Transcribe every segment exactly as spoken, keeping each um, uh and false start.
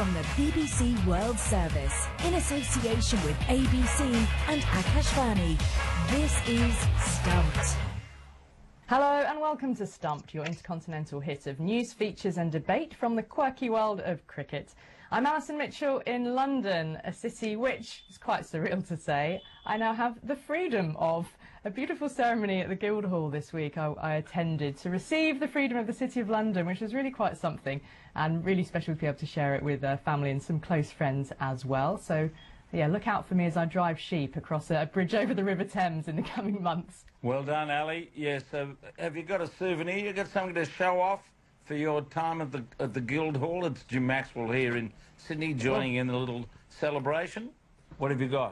From the B B C World Service, in association with A B C and Akashvani, this is Stumped. Hello and welcome to Stumped, your intercontinental hit of news, features and debate from the quirky world of cricket. I'm Alison Mitchell in London, a city which is quite surreal to say. I now have the freedom of a beautiful ceremony at the Guildhall this week I, I attended to receive the freedom of the City of London, which was really quite something and really special to be able to share it with uh, family and some close friends as well. So yeah, look out for me as I drive sheep across a bridge over the River Thames in the coming months. Well done, Ali. Yes, uh, have you got a souvenir? You got something to show off for your time at the at the Guildhall? It's Jim Maxwell here in Sydney, joining in the little celebration. What have you got?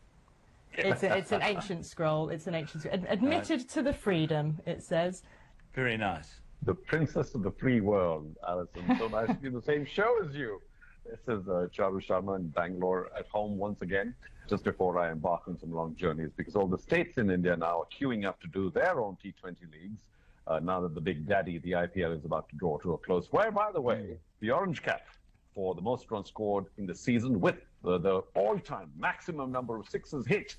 It's, a, it's an ancient scroll. It's an ancient scroll. Ad admitted right. to the freedom, it says. Very nice. The princess of the free world, Alison. So nice to be in the same show as you. This is uh, Charu Sharma in Bangalore, at home once again, just before I embark on some long journeys, because all the states in India now are queuing up to do their own T twenty leagues, uh, now that the big daddy, the I P L, is about to draw to a close. Where, by the way, the orange cap for the most runs scored in the season with uh, the all-time maximum number of sixes hit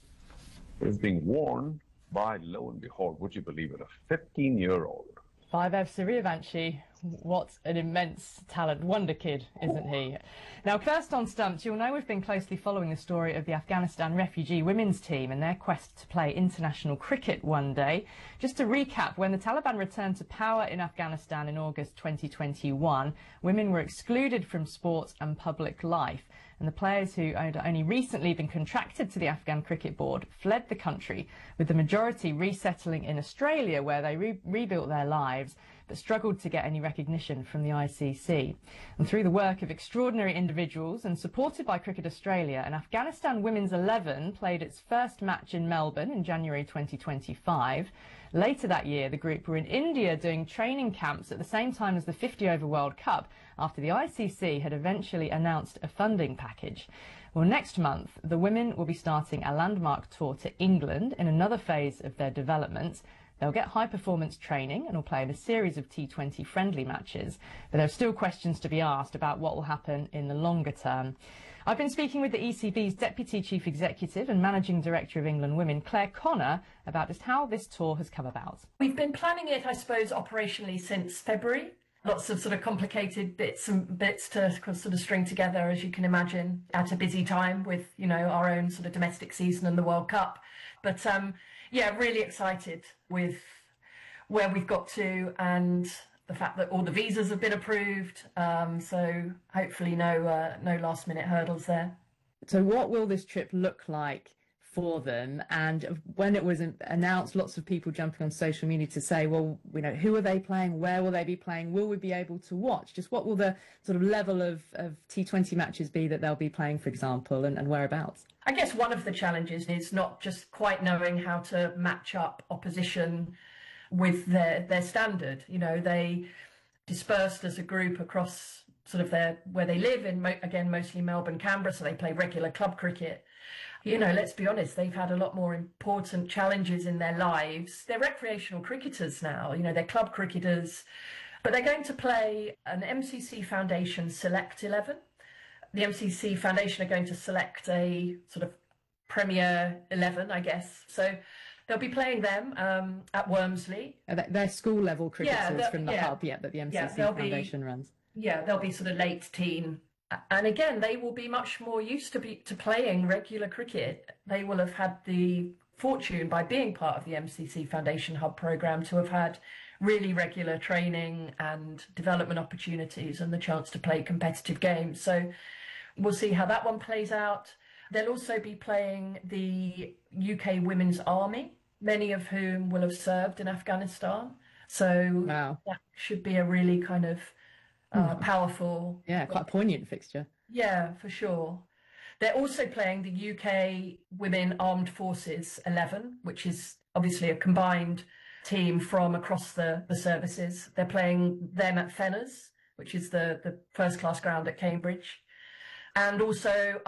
is being worn by, lo and behold, would you believe it, a fifteen-year-old. Vaivev Suryavanshi, what an immense talent. Wonder kid, isn't he? Now, first on Stumped, you'll know we've been closely following the story of the Afghanistan refugee women's team and their quest to play international cricket one day. Just to recap, when the Taliban returned to power in Afghanistan in August twenty twenty-one, women were excluded from sport and public life. And the players who had only recently been contracted to the Afghan Cricket Board fled the country, with the majority resettling in Australia, where they re rebuilt their lives, but struggled to get any recognition from the I C C. And through the work of extraordinary individuals and supported by Cricket Australia, an Afghanistan Women's eleven played its first match in Melbourne in January twenty twenty-five. Later that year, the group were in India doing training camps at the same time as the fifty over World Cup, after the I C C had eventually announced a funding package. Well, next month, the women will be starting a landmark tour to England in another phase of their development. They'll get high-performance training and will play in a series of T twenty friendly matches, but there are still questions to be asked about what will happen in the longer term. I've been speaking with the E C B's Deputy Chief Executive and Managing Director of England Women, Claire Connor, about just how this tour has come about. We've been planning it, I suppose, operationally since February. Lots of sort of complicated bits and bits to sort of string together, as you can imagine, at a busy time with, you know, our own sort of domestic season and the World Cup. But um, yeah, really excited with where we've got to and the fact that all the visas have been approved. Um, so hopefully no uh, no last minute hurdles there. So what will this trip look like for them? And when it was announced, lots of people jumping on social media to say, well, you know, who are they playing? Where will they be playing? Will we be able to watch? Just what will the sort of level of, of T twenty matches be that they'll be playing, for example, and, and whereabouts? I guess one of the challenges is not just quite knowing how to match up opposition with their, their standard. You know, they dispersed as a group across sort of their, where they live in, again, mostly Melbourne, Canberra, so they play regular club cricket. You know, let's be honest, they've had a lot more important challenges in their lives. They're recreational cricketers now, you know, they're club cricketers, but they're going to play an M C C Foundation Select eleven. The M C C Foundation are going to select a sort of Premier eleven, I guess. So they'll be playing them um, at Wormsley. Are they, they're school level cricketers yeah, from the yeah. hub, yeah, that the M C C yeah, Foundation be, runs. Yeah, they'll be sort of late teen. And again, they will be much more used to be to playing regular cricket. They will have had the fortune, by being part of the M C C Foundation Hub programme, to have had really regular training and development opportunities and the chance to play competitive games. So we'll see how that one plays out. They'll also be playing the U K Women's Army, many of whom will have served in Afghanistan. So wow. that should be a really kind of Uh, powerful. Yeah, quite a poignant fixture. Yeah, for sure. They're also playing the U K Women Armed Forces eleven, which is obviously a combined team from across the, the services. They're playing them at Fenners, which is the, the first class ground at Cambridge. And also